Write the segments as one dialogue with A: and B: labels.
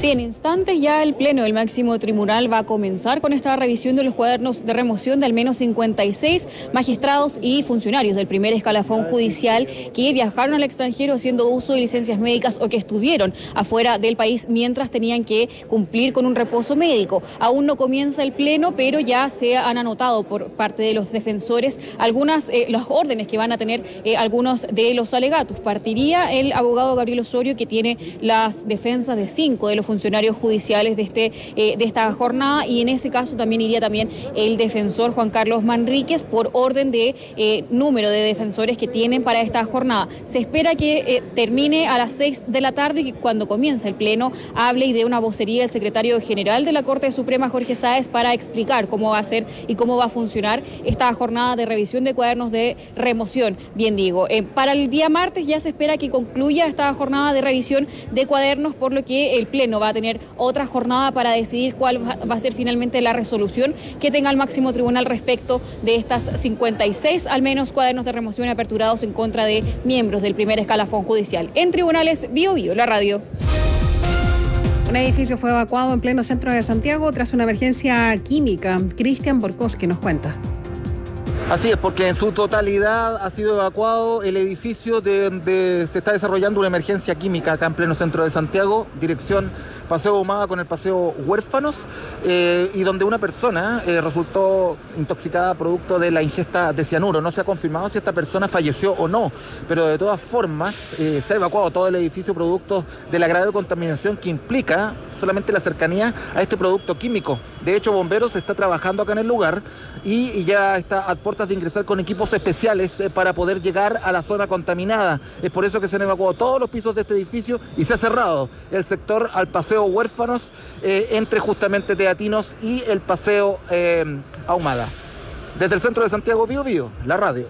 A: Sí, en instantes ya el Pleno del Máximo Tribunal va a comenzar con esta revisión de los cuadernos de remoción de al menos 56 magistrados y funcionarios del primer escalafón judicial que viajaron al extranjero haciendo uso de licencias médicas o que estuvieron afuera del país mientras tenían que cumplir con un reposo médico. Aún no comienza el Pleno, pero ya se han anotado por parte de los defensores algunas las órdenes que van a tener algunos de los alegatos. Partiría el abogado Gabriel Osorio, que tiene las defensas de 5 de los funcionarios judiciales de esta jornada, y en ese caso también iría el defensor Juan Carlos Manríquez por orden de número de defensores que tienen para esta jornada. Se espera que termine a las 6 de la tarde, que cuando comience el Pleno hable y dé una vocería el secretario general de la Corte Suprema, Jorge Sáez, para explicar cómo va a ser y cómo va a funcionar esta jornada de revisión de cuadernos de remoción. Bien digo, para el día martes ya se espera que concluya esta jornada de revisión de cuadernos, por lo que el Pleno va a tener otra jornada para decidir cuál va a ser finalmente la resolución que tenga el máximo tribunal respecto de estas 56 al menos cuadernos de remoción aperturados en contra de miembros del primer escalafón judicial. En Tribunales, Bio Bio, la radio.
B: Un edificio fue evacuado en pleno centro de Santiago tras una emergencia química. Cristian Borkowski nos cuenta.
C: Así es, porque en su totalidad ha sido evacuado el edificio donde se está desarrollando una emergencia química acá en pleno centro de Santiago, dirección Paseo Ahumada con el Paseo Huérfanos, y donde una persona resultó intoxicada producto de la ingesta de cianuro. No se ha confirmado si esta persona falleció o no, pero de todas formas se ha evacuado todo el edificio producto de la grave contaminación que implica solamente la cercanía a este producto químico. De hecho, Bomberos está trabajando acá en el lugar y ya está a puertas de ingresar con equipos especiales para poder llegar a la zona contaminada. Es por eso que se han evacuado todos los pisos de este edificio y se ha cerrado el sector al Paseo Huérfanos, entre justamente Teatinos y el Paseo Ahumada. Desde el centro de Santiago, Bio Bio, la radio.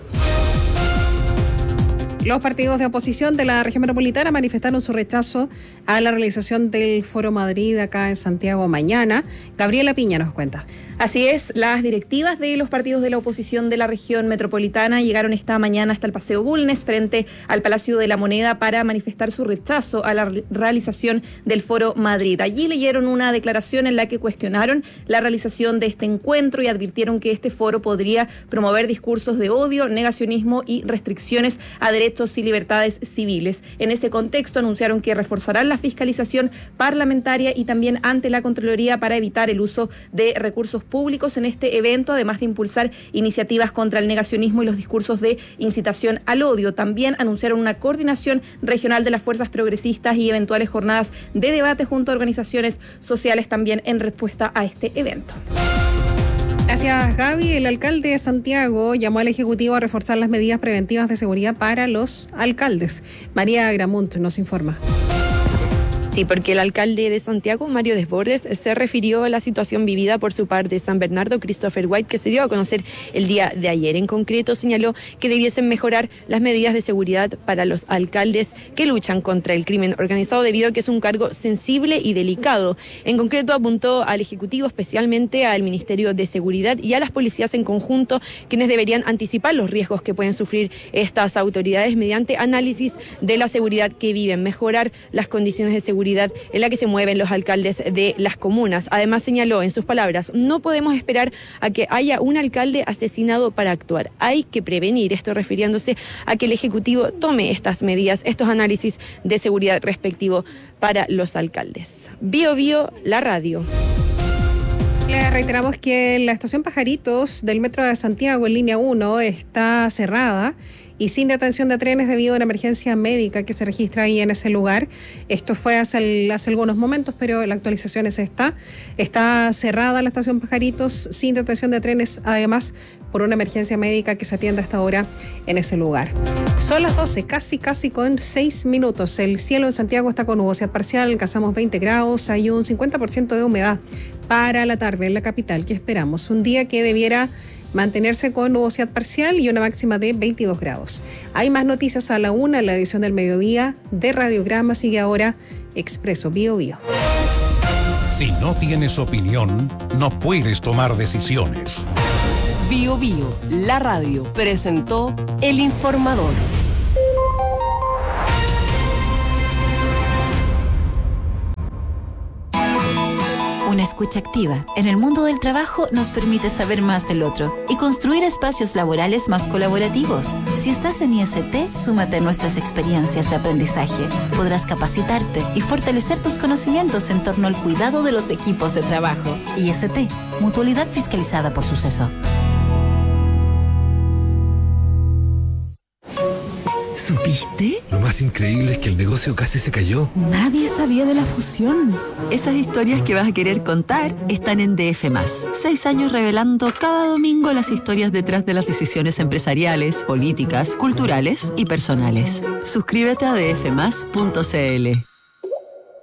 B: Los partidos de oposición de la región metropolitana manifestaron su rechazo a la realización del Foro Madrid acá en Santiago mañana. Gabriela Piña nos cuenta.
D: Así es, las directivas de los partidos de la oposición de la región metropolitana llegaron esta mañana hasta el Paseo Bulnes, frente al Palacio de la Moneda, para manifestar su rechazo a la realización del Foro Madrid. Allí leyeron una declaración en la que cuestionaron la realización de este encuentro y advirtieron que este foro podría promover discursos de odio, negacionismo y restricciones a derechos y libertades civiles. En ese contexto anunciaron que reforzarán la fiscalización parlamentaria y también ante la Contraloría para evitar el uso de recursos públicos en este evento, además de impulsar iniciativas contra el negacionismo y los discursos de incitación al odio. También anunciaron una coordinación regional de las fuerzas progresistas y eventuales jornadas de debate junto a organizaciones sociales también en respuesta a este evento.
B: Gracias, Gaby. El alcalde de Santiago llamó al Ejecutivo a reforzar las medidas preventivas de seguridad para los alcaldes. María Gramunt nos informa.
E: Sí, porque el alcalde de Santiago, Mario Desbordes, se refirió a la situación vivida por su par de San Bernardo, Christopher White, que se dio a conocer el día de ayer. En concreto, señaló que debiesen mejorar las medidas de seguridad para los alcaldes que luchan contra el crimen organizado, debido a que es un cargo sensible y delicado. En concreto, apuntó al Ejecutivo, especialmente al Ministerio de Seguridad y a las policías en conjunto, quienes deberían anticipar los riesgos que pueden sufrir estas autoridades mediante análisis de la seguridad que viven, mejorar las condiciones de seguridad en la que se mueven los alcaldes de las comunas. Además, señaló en sus palabras: no podemos esperar a que haya un alcalde asesinado para actuar. Hay que prevenir, esto refiriéndose a que el Ejecutivo tome estas medidas, estos análisis de seguridad respectivo para los alcaldes. Bio Bio, la radio.
B: Les reiteramos que la estación Pajaritos del Metro de Santiago en línea 1 está cerrada y sin detención de trenes debido a una emergencia médica que se registra ahí en ese lugar. Esto fue hace algunos momentos, pero la actualización es esta. Está cerrada la estación Pajaritos, sin detención de trenes, además por una emergencia médica que se atiende hasta ahora en ese lugar. Son las 12, casi con 6 minutos. El cielo en Santiago está con nubosidad parcial, alcanzamos 20 grados, hay un 50% de humedad para la tarde en la capital. ¿Qué esperamos? Un día que debiera mantenerse con nubosidad parcial y una máxima de 22 grados. Hay más noticias a la 1 en la edición del mediodía de Radiograma. Sigue ahora Expreso Bio Bio.
F: Si no tienes opinión, no puedes tomar decisiones.
G: Bio Bio, la radio, presentó El Informador.
H: escucha activa en el mundo del trabajo nos permite saber más del otro y construir espacios laborales más colaborativos. Si estás en IST, súmate a nuestras experiencias de aprendizaje. Podrás capacitarte y fortalecer tus conocimientos en torno al cuidado de los equipos de trabajo. IST, Mutualidad fiscalizada por Suceso.
I: ¿Supiste? Lo más increíble es que el negocio casi se cayó.
J: Nadie sabía de la fusión. Esas historias que vas a querer contar están en DF+. 6 años revelando cada domingo las historias detrás de las decisiones empresariales, políticas, culturales y personales. Suscríbete a dfmas.cl.